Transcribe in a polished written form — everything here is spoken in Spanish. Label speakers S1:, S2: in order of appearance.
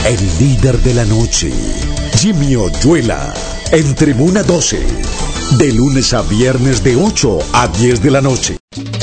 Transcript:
S1: el líder de la noche, Jimmy Oyuela, en Tribuna 12, de lunes a viernes de 8 a 10 de la noche.